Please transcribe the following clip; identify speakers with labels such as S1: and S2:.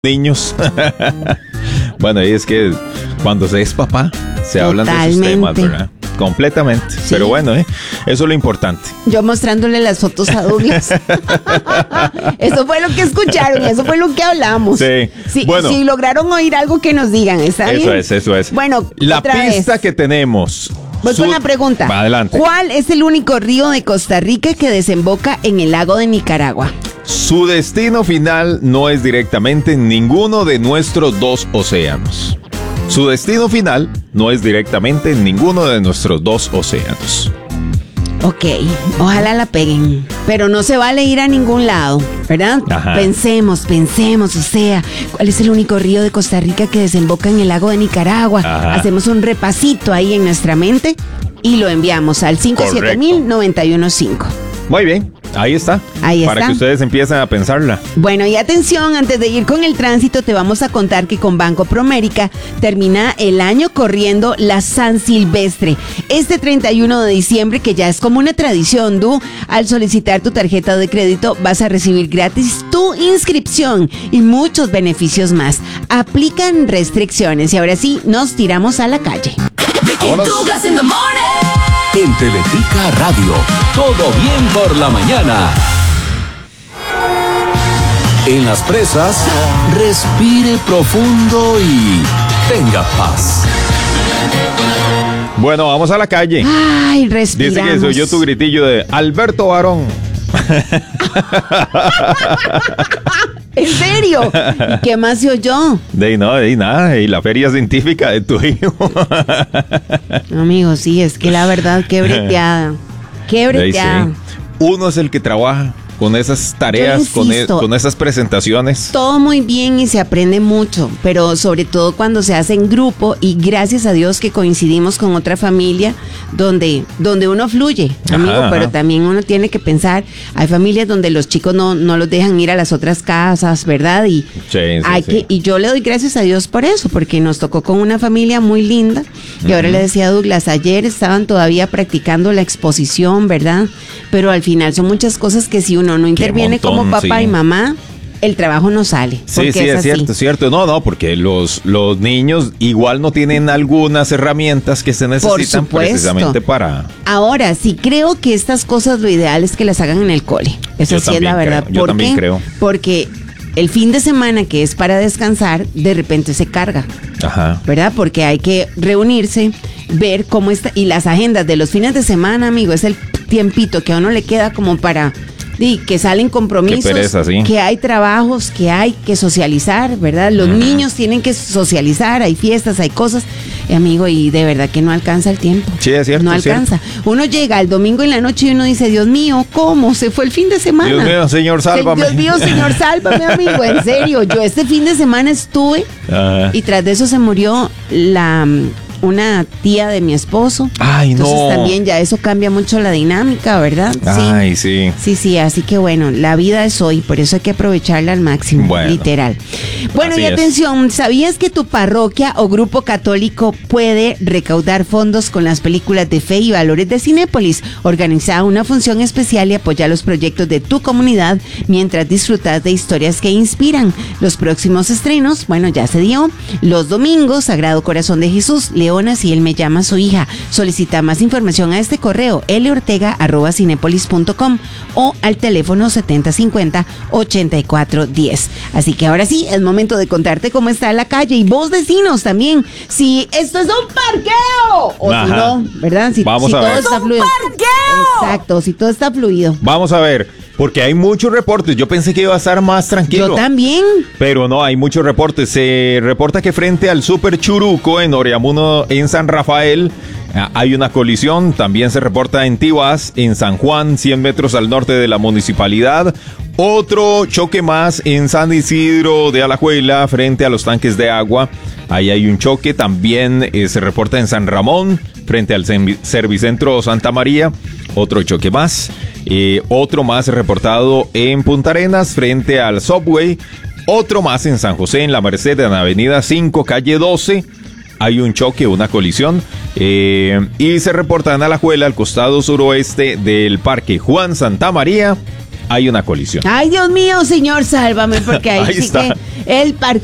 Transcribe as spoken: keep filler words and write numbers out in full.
S1: niños. Bueno, y es que cuando se es papá, se hablan de esos temas, ¿verdad? Completamente. Sí. Pero bueno, ¿eh? Eso es lo importante.
S2: Yo mostrándole las fotos a Douglas. Eso fue lo que escucharon, eso fue lo que hablamos.
S1: Sí.
S2: Sí,
S1: bueno,
S2: si lograron oír algo que nos digan, ¿está bien?
S1: Eso es, eso es.
S2: Bueno,
S1: la
S2: otra
S1: pista
S2: vez.
S1: que tenemos.
S2: Voy
S1: Su...
S2: con la pregunta.
S1: Va, adelante.
S2: ¿Cuál es el único río de Costa Rica que desemboca en el lago de Nicaragua?
S1: Su destino final no es directamente ninguno de nuestros dos océanos. Su destino final no es directamente ninguno de nuestros dos océanos.
S2: Ok, ojalá la peguen, pero no se vale ir a ningún lado, ¿verdad?
S1: Ajá.
S2: Pensemos, pensemos, o sea, ¿cuál es el único río de Costa Rica que desemboca en el lago de Nicaragua?
S1: Ajá.
S2: Hacemos un repasito ahí en nuestra mente y lo enviamos al cinco siete mil, noventa y uno cinco.
S1: Muy bien, ahí está.
S2: Ahí
S1: Para
S2: está.
S1: que ustedes empiecen a pensarla.
S2: Bueno, y atención, antes de ir con el tránsito, te vamos a contar que con Banco Promérica termina el año corriendo la San Silvestre. Este treinta y uno de diciembre, que ya es como una tradición, Du, al solicitar tu tarjeta de crédito vas a recibir gratis tu inscripción y muchos beneficios más. Aplican restricciones y ahora sí, nos tiramos a la calle.
S3: En Teletica Radio, todo bien por la mañana. En las presas, respire profundo y tenga paz.
S1: Bueno, vamos a la calle.
S2: Ay, respiramos.
S1: Dice que soy yo tu gritillo de Alberto Barón.
S2: ¿En serio? ¿Y qué más se oyó?
S1: De no, de nada, y la feria científica de tu hijo.
S2: Amigo, sí, es que la verdad, qué breteada. Qué breteada.
S1: Sí. Uno es el que trabaja con esas tareas, con, e- con esas presentaciones.
S2: Todo muy bien y se aprende mucho, pero sobre todo cuando se hace en grupo y gracias a Dios que coincidimos con otra familia donde, donde uno fluye, amigo,
S1: Ajá,
S2: pero
S1: ajá.
S2: también uno tiene que pensar, hay familias donde los chicos no, no los dejan ir a las otras casas, ¿verdad? Y,
S1: Sí, sí,
S2: hay
S1: sí.
S2: que, y yo le doy gracias a Dios por eso, porque nos tocó con una familia muy linda y
S1: Ujú.
S2: ahora le decía a Douglas, ayer estaban todavía practicando la exposición, ¿verdad? Pero al final son muchas cosas que si uno no interviene
S1: montón,
S2: como papá
S1: sí.
S2: y mamá, el trabajo no sale.
S1: Sí, sí, es,
S2: así.
S1: cierto, es cierto. No, no, porque los, los niños igual no tienen algunas herramientas que se necesitan
S2: supuesto.
S1: precisamente para...
S2: Ahora, sí creo que estas cosas lo ideal es que las hagan en el cole. Eso
S1: Yo
S2: sí es la
S1: también
S2: verdad.
S1: creo, yo
S2: ¿Por
S1: también
S2: qué?
S1: creo.
S2: Porque el fin de semana que es para descansar, de repente se carga,
S1: Ajá.
S2: ¿verdad? Porque hay que reunirse, ver cómo está. Y las agendas de los fines de semana, amigo, es el tiempito que a uno le queda como para... Y que salen compromisos,
S1: Qué pereza, sí.
S2: que hay trabajos, que hay que socializar, ¿verdad? Los
S1: Ujú.
S2: niños tienen que socializar, hay fiestas, hay cosas, eh, amigo, y de verdad que no alcanza el tiempo.
S1: Sí, es cierto,
S2: No
S1: es cierto.
S2: alcanza. Uno llega el domingo en la noche y uno dice, Dios mío, ¿cómo? Se fue el fin de semana.
S1: Dios mío, señor, sálvame.
S2: Dios mío, señor, sálvame, amigo, en serio. Yo este fin de semana estuve
S1: Ajá.
S2: y tras de eso se murió la... una tía de mi esposo.
S1: Ay, no.
S2: Entonces también ya eso cambia mucho la dinámica, ¿verdad?
S1: Ay, sí.
S2: Sí, sí, así que bueno, la vida es hoy, por eso hay que aprovecharla al máximo,
S1: Bueno.
S2: literal. Bueno,
S1: Así
S2: y
S1: es.
S2: atención, ¿sabías que tu parroquia o grupo católico puede recaudar fondos con las películas de fe y valores de Cinépolis? Organiza una función especial y apoya los proyectos de tu comunidad mientras disfrutas de historias que inspiran. Los próximos estrenos, bueno, ya se dio. Los domingos, Sagrado Corazón de Jesús, Leonas y Él me llama su hija. Solicita más información a este correo leortega arroba cinepolis punto com o al teléfono setenta cincuenta ochenta y cuatro diez. Así que ahora sí, es momento de contarte cómo está la calle y vos decinos también si esto es un parqueo o
S1: Ajá.
S2: si no, ¿verdad? Si,
S1: Vamos
S2: si
S1: a
S2: todo
S1: ver.
S2: está fluido. Exacto, si todo está fluido.
S1: Vamos a ver, porque hay muchos reportes. Yo pensé que iba a estar más tranquilo.
S2: Yo también.
S1: Pero no, hay muchos reportes. Se reporta que frente al Super Churuco en Oriamuno, en San Rafael, hay una colisión. También se reporta en Tibás, en San Juan, cien metros al norte de la municipalidad. Otro choque más en San Isidro de Alajuela, frente a los tanques de agua. Ahí hay un choque. También eh, se reporta en San Ramón, frente al Servicentro Santa María. Otro choque más. Eh, otro más reportado en Punta Arenas, frente al Subway. Otro más en San José, en La Merced, en Avenida cinco, calle doce. Hay un choque, una colisión. Eh, y se reporta en Alajuela, al costado suroeste del Parque Juan Santa María, hay una colisión.
S2: Ay, Dios mío, señor, sálvame, porque ahí,
S1: Ahí
S2: sí
S1: está.
S2: que el parqueo